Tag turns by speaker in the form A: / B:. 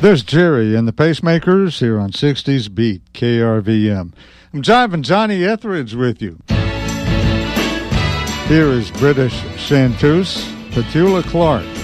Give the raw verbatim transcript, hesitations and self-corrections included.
A: There's Jerry and the Pacemakers here on sixties Beat, K R V M. I'm Jiving Johnny Etheridge with you. Here is British chanteuse Petula Clark.